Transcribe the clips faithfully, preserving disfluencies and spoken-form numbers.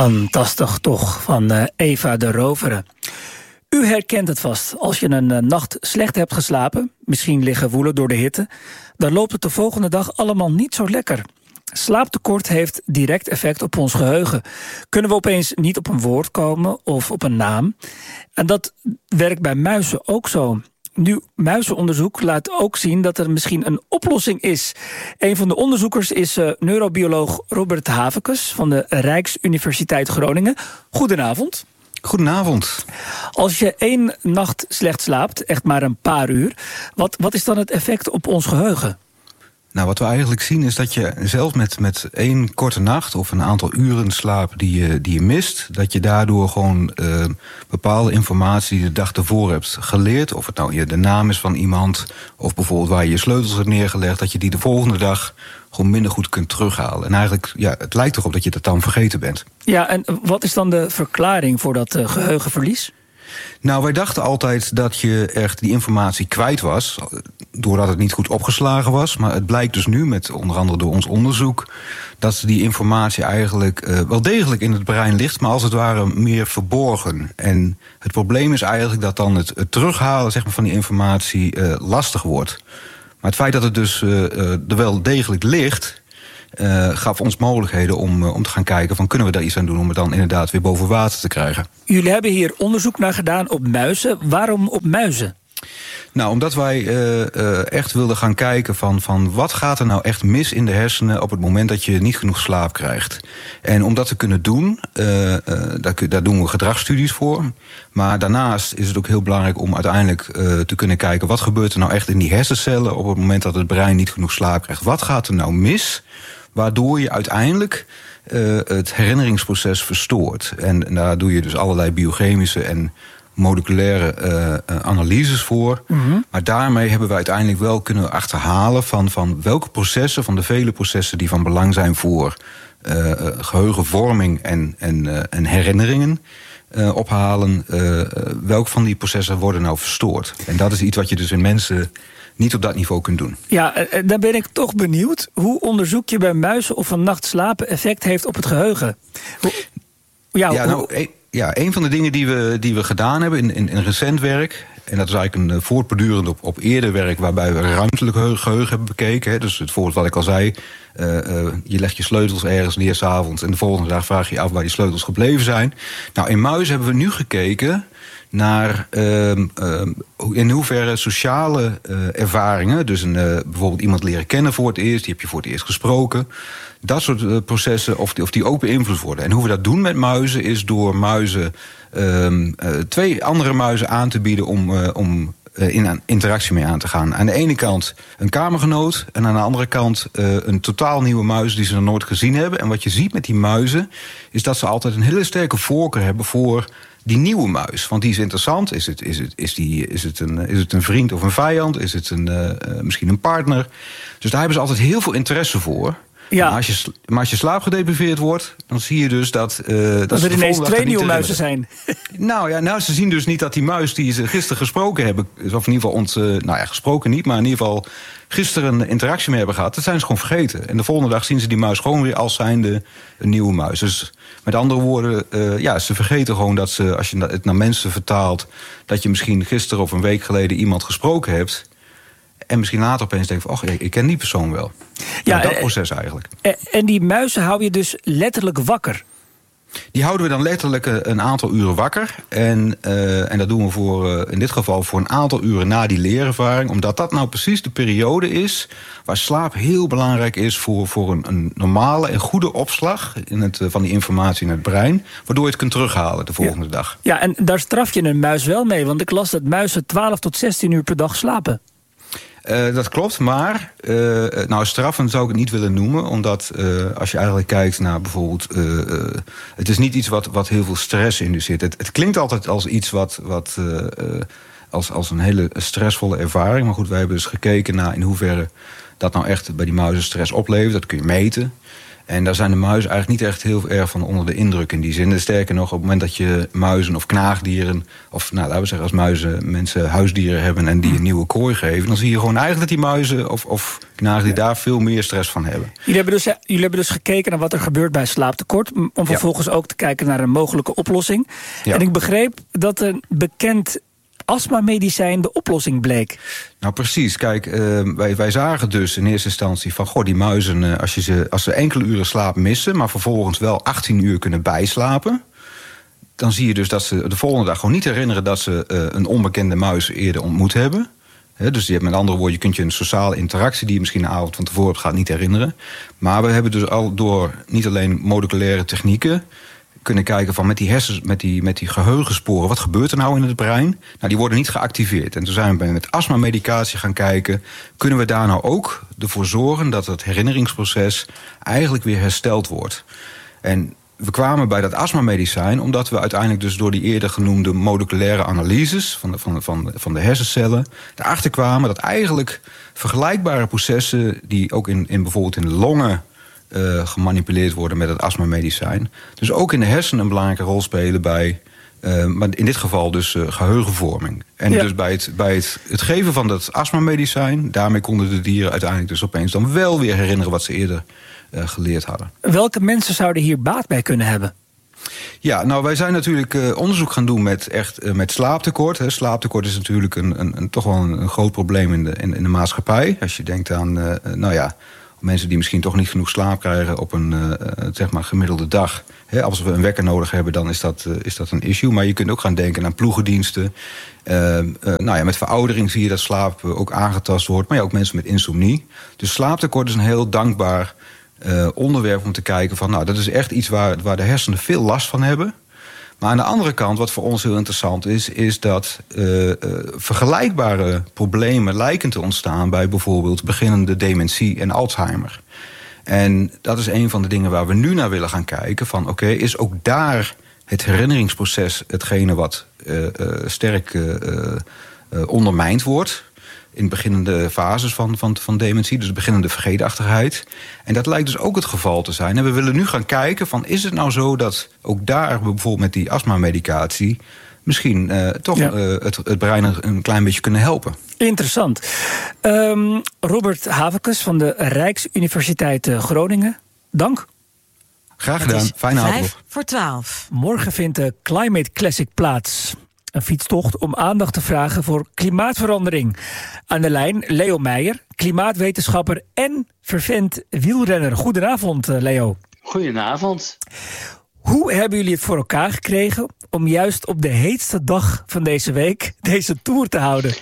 Fantastisch toch, van uh, Eva de Rovere. U herkent het vast. Als je een uh, nacht slecht hebt geslapen, misschien liggen woelen door de hitte, dan loopt het de volgende dag allemaal niet zo lekker. Slaaptekort heeft direct effect op ons geheugen. Kunnen we opeens niet op een woord komen of op een naam? En dat werkt bij muizen ook zo. Nu, muizenonderzoek laat ook zien dat er misschien een oplossing is. Een van de onderzoekers is uh, neurobioloog Robert Havekes van de Rijksuniversiteit Groningen. Goedenavond. Goedenavond. Als je één nacht slecht slaapt, echt maar een paar uur, wat, wat is dan het effect op ons geheugen? Nou, wat we eigenlijk zien is dat je zelfs met, met één korte nacht of een aantal uren slaap die je, die je mist, dat je daardoor gewoon uh, bepaalde informatie die je de dag ervoor hebt geleerd, of het nou de naam is van iemand, of bijvoorbeeld waar je je sleutels hebt neergelegd, dat je die de volgende dag gewoon minder goed kunt terughalen. En eigenlijk, ja, het lijkt erop dat je dat dan vergeten bent. Ja, en wat is dan de verklaring voor dat uh, geheugenverlies? Nou, wij dachten altijd dat je echt die informatie kwijt was, doordat het niet goed opgeslagen was. Maar het blijkt dus nu, met onder andere door ons onderzoek, dat die informatie eigenlijk uh, wel degelijk in het brein ligt, maar als het ware meer verborgen. En het probleem is eigenlijk dat dan het, het terughalen, zeg maar, van die informatie uh, lastig wordt. Maar het feit dat het dus uh, er wel degelijk ligt, Uh, gaf ons mogelijkheden om, uh, om te gaan kijken van kunnen we daar iets aan doen om het dan inderdaad weer boven water te krijgen. Jullie hebben hier onderzoek naar gedaan op muizen. Waarom op muizen? Nou, omdat wij uh, uh, echt wilden gaan kijken van, van wat gaat er nou echt mis in de hersenen op het moment dat je niet genoeg slaap krijgt. En om dat te kunnen doen, uh, uh, daar, daar doen we gedragsstudies voor. Maar daarnaast is het ook heel belangrijk om uiteindelijk uh, te kunnen kijken wat gebeurt er nou echt in die hersencellen op het moment dat het brein niet genoeg slaap krijgt. Wat gaat er nou mis, waardoor je uiteindelijk uh, het herinneringsproces verstoort. En, en daar doe je dus allerlei biochemische en moleculaire uh, analyses voor. Mm-hmm. Maar daarmee hebben we uiteindelijk wel kunnen achterhalen van, van welke processen, van de vele processen die van belang zijn voor uh, geheugenvorming en, en, uh, en herinneringen uh, ophalen. Uh, welke van die processen worden nou verstoord? En dat is iets wat je dus in mensen niet op dat niveau kunt doen. Ja, dan ben ik toch benieuwd. Hoe onderzoek je bij muizen of een nacht slapen effect heeft op het geheugen? Hoe, ja, ja, hoe, nou, ja, een van de dingen die we, die we gedaan hebben in, in, in recent werk, en dat is eigenlijk een voortbordurend op, op eerder werk waarbij we ruimtelijk geheugen hebben bekeken. Hè, dus het voorbeeld wat ik al zei, uh, uh, je legt je sleutels ergens neer 's avonds en de volgende dag vraag je je af waar die sleutels gebleven zijn. Nou, in muizen hebben we nu gekeken naar uh, uh, in hoeverre sociale uh, ervaringen, dus een, uh, bijvoorbeeld iemand leren kennen voor het eerst, die heb je voor het eerst gesproken, dat soort uh, processen, of die, of die ook beïnvloed worden. En hoe we dat doen met muizen is door muizen uh, uh, twee andere muizen aan te bieden om, uh, om uh, in een interactie mee aan te gaan. Aan de ene kant een kamergenoot en aan de andere kant uh, een totaal nieuwe muis die ze nog nooit gezien hebben. En wat je ziet met die muizen is dat ze altijd een hele sterke voorkeur hebben voor die nieuwe muis, want die is interessant. Is het, is het, is die, is het, een, is het een vriend of een vijand? Is het een, uh, misschien een partner? Dus daar hebben ze altijd heel veel interesse voor. Ja. Maar, als je, maar als je slaap gedepriveerd wordt, dan zie je dus dat Uh, dat, dat er ineens twee nieuwe muizen zijn. Nou ja, nou, ze zien dus niet dat die muis die ze gisteren gesproken hebben, of in ieder geval ont, uh, nou ja, gesproken niet, maar in ieder geval gisteren een interactie mee hebben gehad, dat zijn ze gewoon vergeten. En de volgende dag zien ze die muis gewoon weer als zijnde een nieuwe muis. Dus met andere woorden, uh, ja, ze vergeten gewoon dat ze, als je het naar mensen vertaalt, dat je misschien gisteren of een week geleden iemand gesproken hebt en misschien later opeens denkt van, oh, ik ken die persoon wel. Ja, nou, dat proces eigenlijk. En die muizen hou je dus letterlijk wakker? Die houden we dan letterlijk een aantal uren wakker. En, uh, en dat doen we voor, uh, in dit geval voor een aantal uren na die leerervaring. Omdat dat nou precies de periode is waar slaap heel belangrijk is voor, voor een, een normale en goede opslag in het, uh, van die informatie in het brein. Waardoor je het kunt terughalen de volgende ja. dag. Ja, en daar straf je een muis wel mee. Want ik las dat muizen twaalf tot zestien uur per dag slapen. Uh, dat klopt, maar uh, nou, straffen zou ik het niet willen noemen. Omdat uh, als je eigenlijk kijkt naar bijvoorbeeld Uh, uh, het is niet iets wat, wat heel veel stress in je zit. Het, het klinkt altijd als iets wat, wat uh, uh, als, als een hele stressvolle ervaring. Maar goed, wij hebben dus gekeken naar in hoeverre dat nou echt bij die muizen stress oplevert. Dat kun je meten. En daar zijn de muizen eigenlijk niet echt heel erg van onder de indruk in die zin. Sterker nog, op het moment dat je muizen of knaagdieren, of nou, laten we zeggen als muizen mensen huisdieren hebben en die een nieuwe kooi geven, dan zie je gewoon eigenlijk dat die muizen of, of knaagdieren daar veel meer stress van hebben. Jullie hebben, dus, jullie hebben dus gekeken naar wat er gebeurt bij slaaptekort, om vervolgens ja. ook te kijken naar een mogelijke oplossing. Ja. En ik begreep dat een bekend astmamedicijn de oplossing bleek. Nou precies, kijk, uh, wij, wij zagen dus in eerste instantie van, goh, die muizen, uh, als, je ze, als ze enkele uren slaap missen, maar vervolgens wel achttien uur kunnen bijslapen, dan zie je dus dat ze de volgende dag gewoon niet herinneren dat ze uh, een onbekende muis eerder ontmoet hebben. He, dus je hebt met andere woorden, je kunt je een sociale interactie die je misschien een avond van tevoren hebt gaat niet herinneren. Maar we hebben dus al door niet alleen moleculaire technieken kunnen kijken van met die hersens, met die, met die geheugensporen, wat gebeurt er nou in het brein? Nou, die worden niet geactiveerd. En toen zijn we met astmamedicatie gaan kijken, kunnen we daar nou ook ervoor zorgen dat het herinneringsproces eigenlijk weer hersteld wordt? En we kwamen bij dat astmamedicijn omdat we uiteindelijk dus door die eerder genoemde moleculaire analyses van de, van, van, van de hersencellen erachter kwamen dat eigenlijk vergelijkbare processen die ook in, in bijvoorbeeld in de longen Uh, gemanipuleerd worden met het astmamedicijn, dus ook in de hersenen een belangrijke rol spelen bij, uh, maar in dit geval dus uh, geheugenvorming. En ja. dus bij, het, bij het, het geven van dat astmamedicijn, daarmee konden de dieren uiteindelijk dus opeens dan wel weer herinneren wat ze eerder uh, geleerd hadden. Welke mensen zouden hier baat bij kunnen hebben? Ja, nou wij zijn natuurlijk uh, onderzoek gaan doen met, echt, uh, met slaaptekort. Hè. Slaaptekort is natuurlijk een, een, een, toch wel een, een groot probleem in de, in, in de maatschappij. Als je denkt aan, uh, nou ja, mensen die misschien toch niet genoeg slaap krijgen op een uh, zeg maar gemiddelde dag. He, als we een wekker nodig hebben, dan is dat, uh, is dat een issue. Maar je kunt ook gaan denken aan ploegendiensten. Uh, uh, nou ja, met veroudering zie je dat slaap ook aangetast wordt. Maar ja, ook mensen met insomnie. Dus slaaptekort is een heel dankbaar uh, onderwerp om te kijken van, nou, dat is echt iets waar, waar de hersenen veel last van hebben. Maar aan de andere kant, wat voor ons heel interessant is, is dat uh, uh, vergelijkbare problemen lijken te ontstaan bij bijvoorbeeld beginnende dementie en Alzheimer. En dat is een van de dingen waar we nu naar willen gaan kijken. Van oké, okay, is ook daar het herinneringsproces hetgene wat uh, uh, sterk uh, uh, ondermijnd wordt in beginnende fases van, van, van dementie, dus beginnende vergeetachtigheid. En dat lijkt dus ook het geval te zijn. En we willen nu gaan kijken van, is het nou zo dat ook daar bijvoorbeeld met die astmamedicatie misschien uh, toch ja. uh, het, het brein een klein beetje kunnen helpen. Interessant. Um, Robert Havekes van de Rijksuniversiteit Groningen, dank. Graag gedaan. Fijne avond. Vijf voor twaalf. Morgen vindt de Climate Classic plaats. Een fietstocht om aandacht te vragen voor klimaatverandering. Aan de lijn Leo Meijer, klimaatwetenschapper en vervent wielrenner. Goedenavond, Leo. Goedenavond. Hoe hebben jullie het voor elkaar gekregen om juist op de heetste dag van deze week deze tour te houden?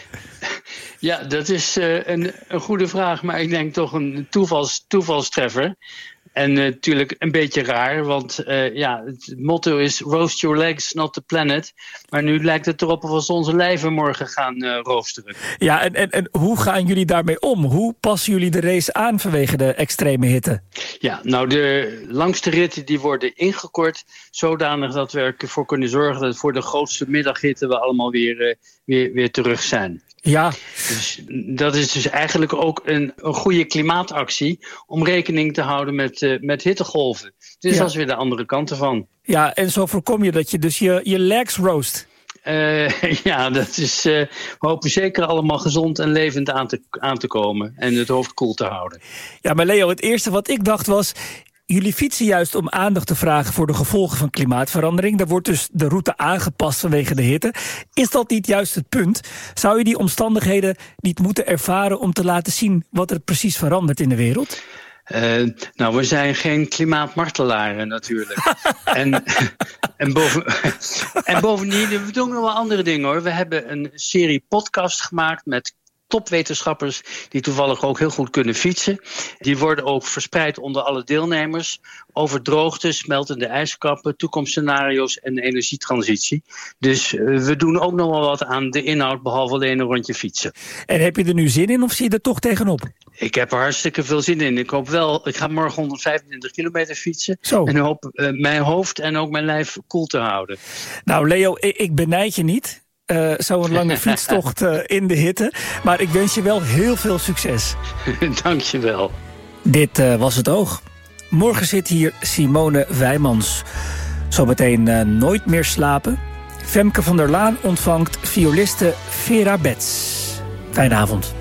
Ja, dat is uh, een, een goede vraag, maar ik denk toch een toevals, toevalstreffer. En uh, natuurlijk een beetje raar, want uh, ja, het motto is roast your legs, not the planet. Maar nu lijkt het erop of we onze lijven morgen gaan uh, roosteren. Ja, en, en, en hoe gaan jullie daarmee om? Hoe passen jullie de race aan vanwege de extreme hitte? Ja, nou de langste ritten die worden ingekort, zodanig dat we ervoor kunnen zorgen dat voor de grootste middaghitte we allemaal weer, uh, weer, weer terug zijn. Ja. Dus dat is dus eigenlijk ook een, een goede klimaatactie om rekening te houden met, uh, met hittegolven. Dus ja. Dat is weer de andere kant ervan. Ja, en zo voorkom je dat je dus je, je legs roast. Uh, ja, dat is, uh, we hopen zeker allemaal gezond en levend aan te, aan te komen en het hoofd koel te houden. Ja, maar Leo, het eerste wat ik dacht was, jullie fietsen juist om aandacht te vragen voor de gevolgen van klimaatverandering. Daar wordt dus de route aangepast vanwege de hitte. Is dat niet juist het punt? Zou je die omstandigheden niet moeten ervaren om te laten zien wat er precies verandert in de wereld? Uh, nou, we zijn geen klimaatmartelaren natuurlijk. en, en, boven, en bovendien, we doen nog wel andere dingen hoor. We hebben een serie podcast gemaakt met topwetenschappers die toevallig ook heel goed kunnen fietsen. Die worden ook verspreid onder alle deelnemers over droogte, smeltende ijskappen, toekomstscenario's en de energietransitie. Dus uh, we doen ook nog wel wat aan de inhoud, behalve alleen een rondje fietsen. En heb je er nu zin in of zie je er toch tegenop? Ik heb er hartstikke veel zin in. Ik hoop wel, ik ga morgen honderdvijfentwintig kilometer fietsen. Zo. En ik hoop uh, mijn hoofd en ook mijn lijf koel te houden. Nou Leo, ik, ik benijd je niet. Uh, Zo'n lange fietstocht uh, in de hitte. Maar ik wens je wel heel veel succes. Dank je wel. Dit uh, was Het Oog. Morgen zit hier Simone Wijmans. Zometeen uh, Nooit meer slapen. Femke van der Laan ontvangt violiste Vera Betts. Fijne avond.